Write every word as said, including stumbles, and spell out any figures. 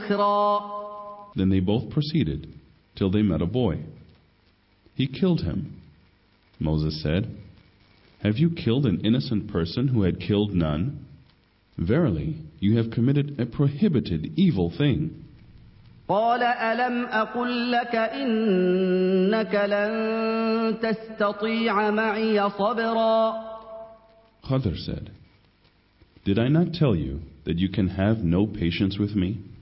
طِفْرًا. Then they both proceeded till they met a boy. He killed him. Moses said, "Have you killed an innocent person who had killed none? Verily, you have committed a prohibited evil thing." قال ألم أقل لك إنك لن تستطيع معي صبرا. Khadr said, "Did I not tell you that you can have no patience with me?"